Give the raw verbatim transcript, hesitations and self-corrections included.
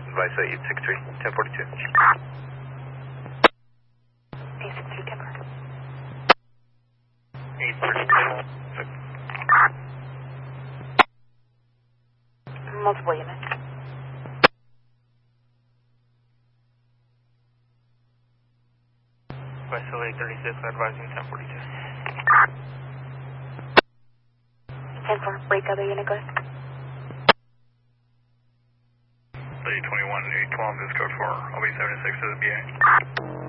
Advice eight six three, ten forty-two. eight six three, ten forty-two. eight thirty-two. Multiple units. Advice eight thirty-six, advising ten forty-two. ten four, break other unit, go ahead. eight twenty-one, eight twelve, this code for O B seventy-six to the B A.